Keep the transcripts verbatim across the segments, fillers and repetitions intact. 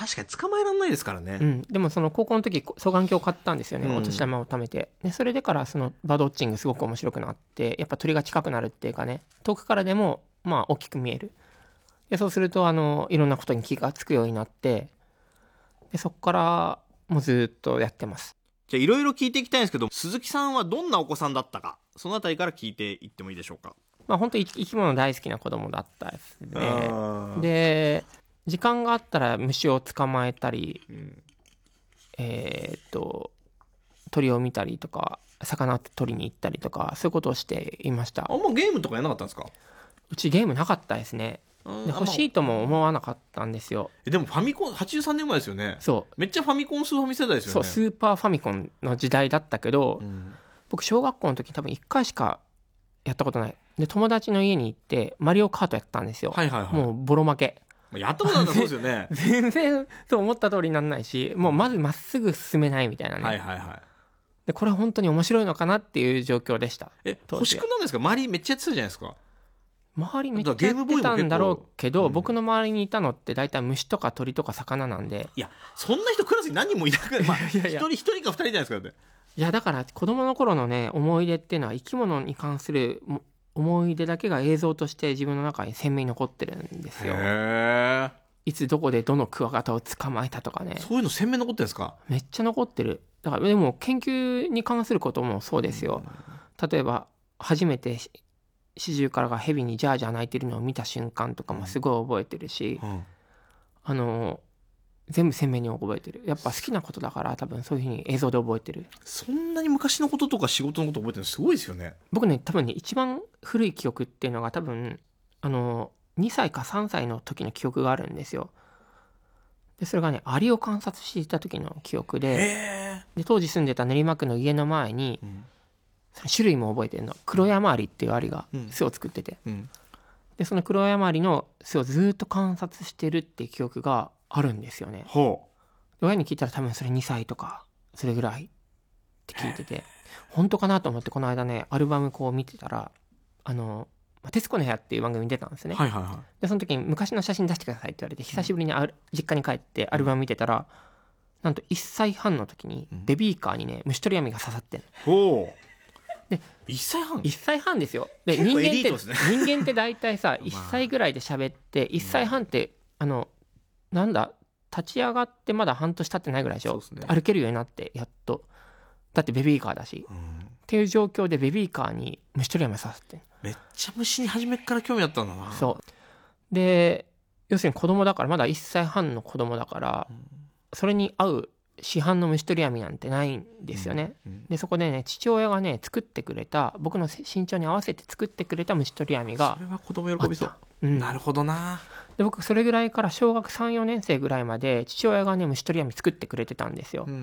確かに捕まえられないですからね。 うん、でもその高校の時双眼鏡を買ったんですよね、 うん、 お年玉を貯めて。でそれでからそのバードウォッチングすごく面白くなって、やっぱ鳥が近くなるっていうかね、遠くからでもまあ大きく見える。でそうするとあのいろんなことに気がつくようになって、でそこからもうずっとやってます。 じゃあいろいろ聞いていきたいんですけど、鈴木さんはどんなお子さんだったか、そのあたりから聞いていってもいいでしょうか。 まあ本当に生き物大好きな子供だったですね。で時間があったら虫を捕まえたり、うん、えー、っと鳥を見たりとか魚取りに行ったりとか、そういうことをしていました。 あんまゲームとかやらなかったんですか？ うちゲームなかったですね。で欲しいとも思わなかったんですよ。 えでもファミコンはちじゅうさんねんまえですよね。 そうめっちゃファミコンスーファミ世代ですよね。 そうスーパーファミコンの時代だったけど、うん、僕小学校の時多分いっかいしかやったことない。で友達の家に行ってマリオカートやったんですよ、 はいはいはい、 もうボロ負け。 やったことあったらそうですよね全然そう思った通りにならないし、もうまずまっすぐ進めないみたいなね、 はいはいはい。 でこれ本当に面白いのかなっていう状況でした。 え欲しくなんですか？周りめっちゃやってたじゃないですか。 周りめっちゃやってたんだろうけど、うん、僕の周りにいたのって大体虫とか鳥とか魚なんで。 いやそんな人クラスに何人もいなくて、まあ、いやいや一人一人か二人じゃないですか。 いやだから子供の頃のね思い出っていうのは生き物に関する思い出だけが映像として自分の中に鮮明に残ってるんですよ。 へー。いつどこでどのクワガタを捕まえたとかね。 そういうの鮮明に残ってるんですか？ めっちゃ残ってる。だからでも研究に関することもそうですよ。例えば初めてシジュウカラがヘビにジャージャー鳴いてるのを見た瞬間とかもすごい覚えてるし、うん、あの全部鮮明に覚えてる。やっぱ好きなことだから多分そういうふうに映像で覚えてる。 そんなに昔のこととか仕事のこと覚えてるのすごいですよね。 僕ね多分ね一番古い記憶っていうのが多分あのにさいかさんさいの時の記憶があるんですよ。でそれがねアリを観察していた時の記憶 で, で当時住んでた練馬区の家の前に、うん、その種類も覚えてるの。黒山アリっていうアリが巣を作ってて、うん、でその黒山アリの巣をずっと観察してるっていう記憶があるんですよね。 ほう親に聞いたら多分それにさいとかそれぐらいって聞いてて、本当かなと思ってこの間ねアルバムこう見てたら、あの徹子の部屋っていう番組に出たんですね、 はいはいはい、 でその時に昔の写真出してくださいって言われて久しぶりにある実家に帰ってアルバム見てたら、うん、なんといっさいはんの時にベビーカーにね虫取り網が刺さってんの。 おでいっさいはん ?いっさいはんですよ。で人間って人間って大体さいっさいぐらいで喋っていっさいはんってあのなんだ立ち上がってまだ半年経ってないぐらいでしょ、ね、歩けるようになってやっと。だってベビーカーだし、うん、っていう状況でベビーカーに虫取り網刺さってん。 めっちゃ虫に初めから興味あったんだな。 そうで要するに子供だからまだいっさいはんの子供だから、うん、それに合う市販の虫取り網なんてないんですよね、うんうん、でそこでね父親がね作ってくれた僕の身長に合わせて作ってくれた虫取り網があった。 それは子供喜びそう、うん、なるほどな。 で僕それぐらいから小学 さん,よ 年生ぐらいまで父親がね虫取り網作ってくれてたんですよ、うんうんうん、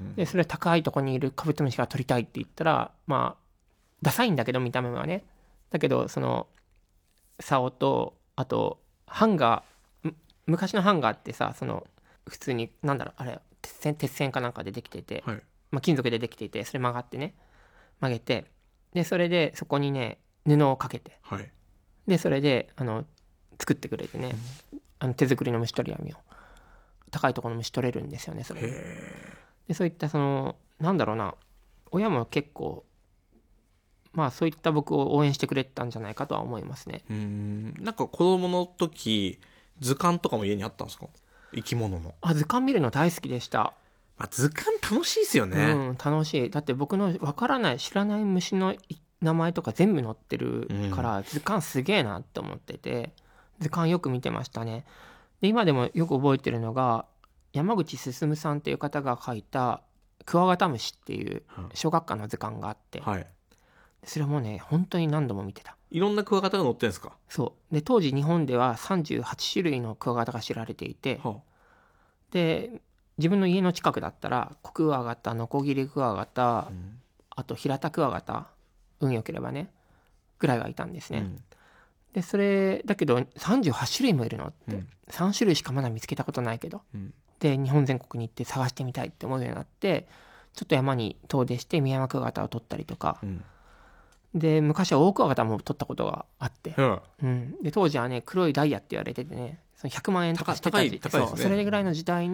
でそれ高いとこにいるカブトムシが取りたいって言ったらまあダサいんだけど見た目はね、だけどその竿とあとハンガー、昔のハンガーってさその普通になんだろうあれ鉄線鉄線かなんかでできてて、はい、まあ、金属でできていてそれ曲がってね曲げてでそれでそこにね布をかけて、はい、でそれであの作ってくれてね、うん、あの手作りの虫取り網を高いところの虫取れるんですよねそれで。そういったそのなんだろうな親も結構まあそういった僕を応援してくれたんじゃないかとは思いますね。 うーんなんか子供の時図鑑とかも家にあったんですか？生き物の。 あ図鑑見るの大好きでした。 あ図鑑楽しいですよね。 うん楽しい。だって僕のわからない知らない虫の名前とか全部載ってるから、うん、図鑑すげえなって思ってて図鑑よく見てましたね。で今でもよく覚えてるのが山口進さんっていう方が書いたクワガタムシっていう小学館の図鑑があって、はい、それもね本当に何度も見てた。 いろんなクワガタが載ってるんですか？ そうで当時日本ではさんじゅうはちしゅるいのクワガタが知られていて、はあ、で自分の家の近くだったらコクワガタ、ノコギリクワガタ、うん、あとヒラタクワガタ運良ければねぐらいはいたんですね、うん、でそれだけどさんじゅうはちしゅるいもいるのって、うん、さんしゅるいしかまだ見つけたことないけど、うん、で日本全国に行って探してみたいって思うようになってちょっと山に遠出してミヤマクワガタを取ったりとか、うん、で昔はオオクワガタも取ったことがあって、うんうん、で当時はね黒いダイヤって言われててねそのひゃくまんえんとかしてた時、 高い高いですね。 そうそれぐらいの時代に